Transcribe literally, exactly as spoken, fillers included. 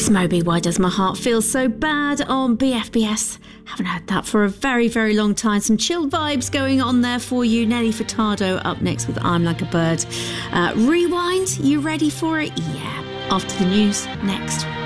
It's Moby, Why Does My Heart Feel So Bad on B F B S. Haven't heard that for a very, very long time. Some chilled vibes going on there for you. Nelly Furtado up next with I'm Like a Bird. Uh, Rewind, you ready for it? Yeah. After the news, next.